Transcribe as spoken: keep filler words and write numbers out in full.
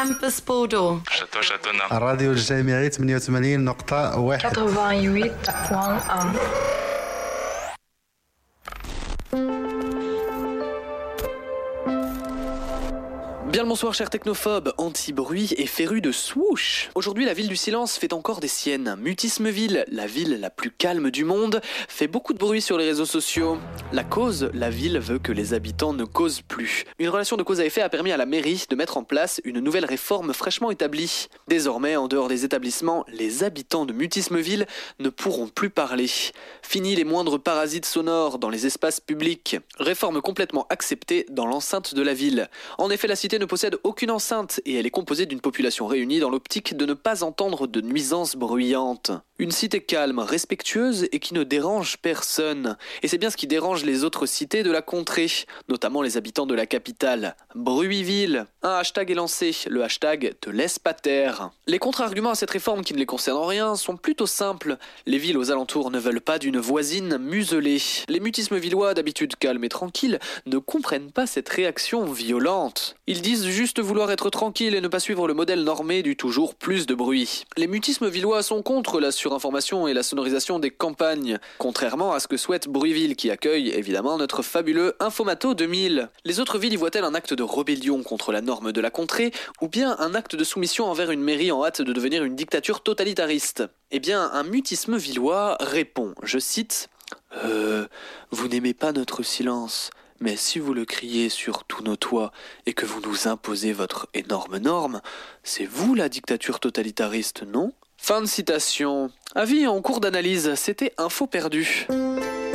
كامبس بودو شتو شتونا الراديو الجامعي ثمانية وثمانين نقطة واحد ثمانية وثمانين فاصلة واحد. Bien le bonsoir chers technophobes, anti-bruit et férus de swoosh. Aujourd'hui la ville du silence fait encore des siennes. Mutismeville, la ville la plus calme du monde, fait beaucoup de bruit sur les réseaux sociaux. La cause, la ville veut que les habitants ne causent plus. Une relation de cause à effet a permis à la mairie de mettre en place une nouvelle réforme fraîchement établie. Désormais, en dehors des établissements, les habitants de Mutismeville ne pourront plus parler. Fini les moindres parasites sonores dans les espaces publics. Réforme complètement acceptée dans l'enceinte de la ville. En effet, la cité ne possède aucune enceinte et elle est composée d'une population réunie dans l'optique de ne pas entendre de nuisances bruyantes. Une cité calme, respectueuse et qui ne dérange personne. Et c'est bien ce qui dérange les autres cités de la contrée, notamment les habitants de la capitale. Bruiville. Un hashtag est lancé, le hashtag te laisse pas taire. Les contre-arguments à cette réforme qui ne les concerne en rien sont plutôt simples. Les villes aux alentours ne veulent pas d'une voisine muselée. Les mutismevillois, d'habitude calmes et tranquilles, ne comprennent pas cette réaction violente. Ils disent juste vouloir être tranquilles et ne pas suivre le modèle normé du toujours plus de bruit. Les mutismevillois sont contre la surinformation et la sonorisation des campagnes, contrairement à ce que souhaite Bruiville qui accueille évidemment notre fabuleux Infomato deux mille. Les autres villes y voient-elles un acte de rébellion contre la norme de la contrée ou bien un acte de soumission envers une mairie en hâte de devenir une dictature totalitariste? Eh bien, un mutismevillois répond, je cite, euh, « Vous n'aimez pas notre silence. Mais si vous le criez sur tous nos toits et que vous nous imposez votre énorme norme, c'est vous la dictature totalitariste, non ?» Fin de citation. Avis en cours d'analyse, c'était info perdue.